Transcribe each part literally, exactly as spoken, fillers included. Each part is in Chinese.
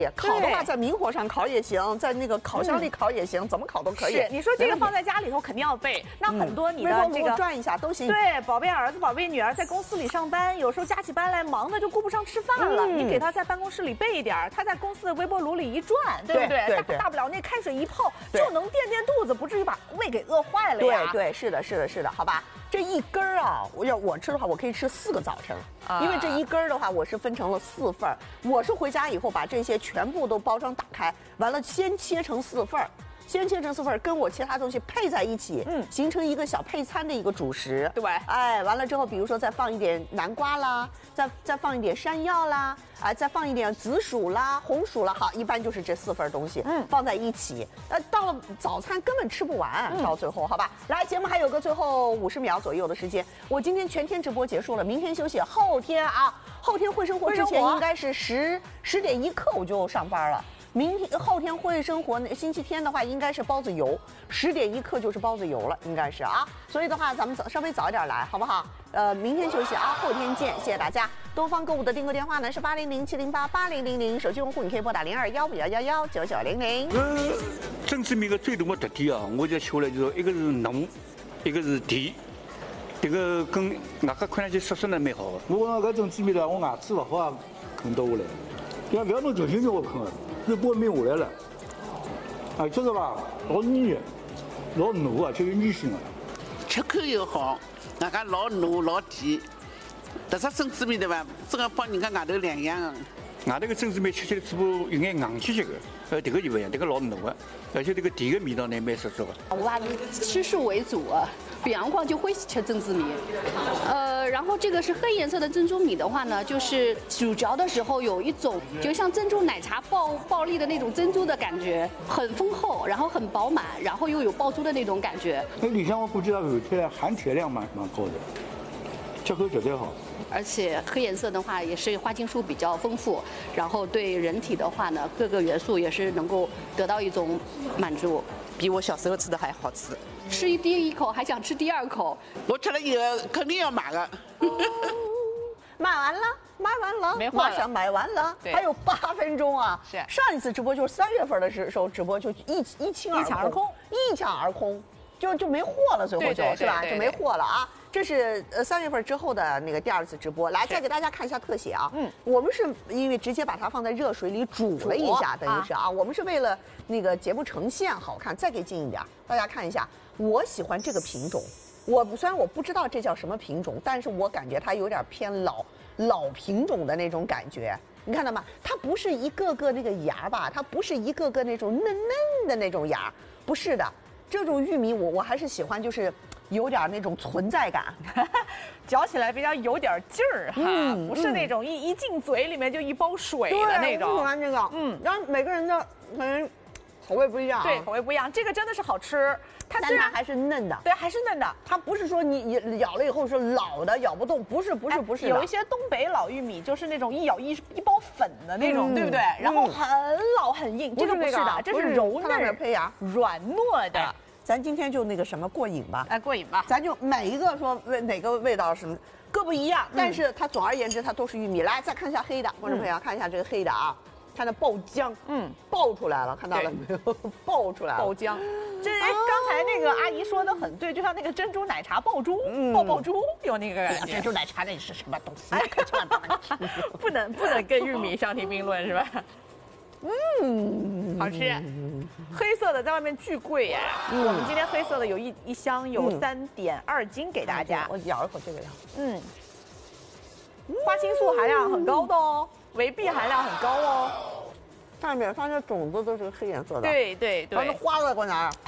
烤的话，在明火上烤也行，在那个烤箱里烤也行，怎么烤都可以。 是，你说这个放在家里头肯定要备。那很多你的这个转一下都行。 对，宝贝儿子、宝贝女儿在公司里上班，有时候加起班来忙的就顾不上吃饭了。你给他在办公室里备一点，他在公司的微波炉里一转，对不对？ 对对。 大不了那开水一泡就能垫垫肚子，不至于把胃给饿坏了呀。 对对，是的，是的，是的，好吧。这一根儿啊，我要我吃的话，我可以吃四个早晨，因为这一根儿的话，我是分成了四份儿。我是回家以后把这些全部都包装打开，完了先切成四份儿，先切成四份儿，跟我其他东西配在一起，嗯，形成一个小配餐的一个主食。 对， 哎，完了之后，比如说再放一点南瓜啦，再再放一点山药啦，啊，再放一点紫薯啦、红薯啦，好，一般就是这四份东西，嗯，放在一起。呃，到了早餐根本吃不完，到最后，好吧。来，节目还有个最后五十秒左右的时间，我今天全天直播结束了，明天休息，后天啊，后天会生活之前应该是十十点一刻我就上班了。明天后天会生活，星期天的话应该是包子油，十点一刻就是包子油了，应该是啊。所以的话，咱们早稍微早一点来，好不好？呃，明天休息啊，后天见，谢谢大家。东方购物的订购电话呢是八零零七零八八零零零，手机用户你可以拨打零二幺五幺幺幺九九零零。 呃，蒸制面的最大的特点啊，我就吃下来就是一个是浓，一个是甜，这个跟外加看上去色色呢蛮好的。 我讲搿蒸制面呢，我牙齿勿好啊，啃到下来，要不要弄九星叫我啃啊？这波面下来了，而且是吧，老腻，老糯啊，就有粘性啊。 吃口又好，外加老糯老甜，特色蒸制面对吧？这个帮人家外头两样啊。 外头个蒸制面吃起来只不过有眼硬气气的，呃，这个就不一样，这个老糯的，而且这个甜的味道呢蛮十足的。 我还是吃素为主啊，比方况就会吃蒸制面，呃，然后这个是黑颜色的珍珠米的话呢，就是咀嚼的时候有一种就像珍珠奶茶爆爆粒的那种珍珠的感觉，很丰厚，然后很饱满，然后又有爆珠的那种感觉。 那里向我估计它含铁含铁量蛮蛮高的，吃口绝对好。 而且黑颜色的话也是花青素比较丰富，然后对人体的话呢，各个元素也是能够得到一种满足， 比我小时候吃的还好吃。 吃一第一口还想吃第二口， 我吃了以后肯定要买的。 买完了，买完了， 没马上买完了，还有八分钟啊！ 是上一次直播就是三月份的时候直播就一一清二一抢而空， 一抢而空，就就没货了，最后就是吧，就没货了啊！这是呃三月份之后的那个第二次直播，来再给大家看一下特写啊。嗯，我们是因为直接把它放在热水里煮了一下，等于是啊，我们是为了那个节目呈现好看，再给近一点，大家看一下。我喜欢这个品种，我虽然我不知道这叫什么品种，但是我感觉它有点偏老老品种的那种感觉。你看到吗？它不是一个个那个芽吧？它不是一个个那种嫩嫩的那种芽，不是的。这种玉米我我还是喜欢，就是有点那种存在感， 嚼起来比较有点劲儿哈，嗯、不是那种一一进嘴里面就一包水的那种。 我喜欢这个，嗯，然后每个人的可能口味不一样、啊， 对，口味不一样。这个真的是好吃， 它虽然还是嫩的， 对，还是嫩的。 它不是说你你咬了以后是老的咬不动，不是不是不是、哎。 有一些东北老玉米就是那种一咬一一包粉的那种，嗯、对不对？然后很老很硬，这个不是的，这是柔嫩胚芽软糯的。哎， 咱今天就那个什么过瘾吧， 哎，过瘾吧， 咱就每一个说味哪个味道什么各不一样，嗯、但是它总而言之它都是玉米。来，再看一下黑的，观众朋友看一下这个黑的啊。看它爆浆，嗯，爆出来了，看到了没有？爆出来了， 爆浆。这哎，刚才那个阿姨说的很对，就像那个珍珠奶茶爆珠，嗯、爆爆珠有那个感觉。 珍珠奶茶那是什么东西？哎，可千万不能吃， 不能不能跟玉米相提并论，是吧？嗯，好吃。黑色的在外面巨贵耶，嗯、我们今天黑色的有一一箱有三点二斤给大家。 我咬一口这个呀， 嗯，花青素含量很高的哦。维 B 含量很高哦， 上面发现种子都是黑颜色的， 对对对， 它的花在哪儿？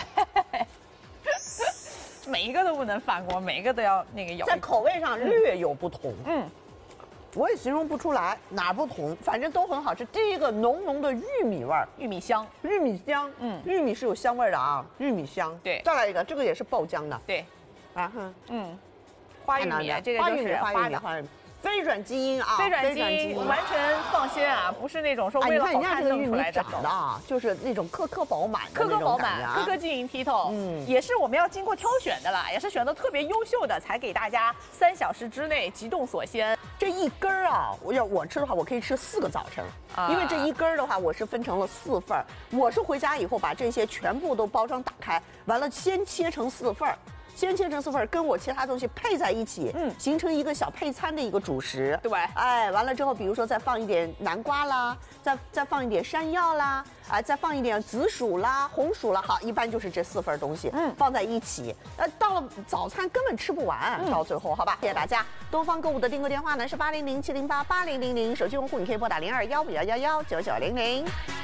每一个都不能放过，每一个都要那个咬。 在口味上略有不同，嗯，我也形容不出来哪儿不同，反正都很好吃。第一个浓浓的玉米味儿， 玉米香， 玉米香，嗯，玉米是有香味的啊，玉米香。 对， 再来一个，这个也是爆浆的， 对， 啊哼， 嗯，花玉米，这个就是花玉米，花玉米，花玉米。 非转基因啊， 非转基因完全放心啊，不是那种说为了好看弄出来的。 长的啊，就是那种颗颗饱满， 颗颗饱满，颗颗晶莹剔透。嗯，也是我们要经过挑选的啦，也是选择特别优秀的，才给大家三小时之内急冻锁鲜。 这一根儿啊，我要我吃的话，我可以吃四个早晨，啊、因为这一根儿的话，我是分成了四份儿。我是回家以后把这些全部都包装打开，完了先切成四份儿。先切成四份，跟我其他东西配在一起，嗯，形成一个小配餐的一个主食。 对， 哎，完了之后，比如说再放一点南瓜啦，再再放一点山药啦，啊，再放一点紫薯啦、红薯啦，好，一般就是这四份东西，嗯，放在一起。呃，到了早餐根本吃不完，嗯、到最后，好吧，谢谢大家。东方购物的订购电话呢是八零零七零八八零零零，手机用户你可以拨打零二幺五幺幺幺九九零零。